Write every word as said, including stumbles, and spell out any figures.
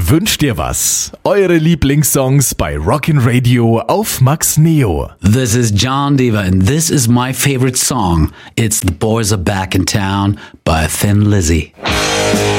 Wünsch dir was? Eure Lieblingssongs bei Rockin' Radio auf Max Neo. This is John Diva and this is my favorite song. It's The Boys Are Back in Town by Thin Lizzy.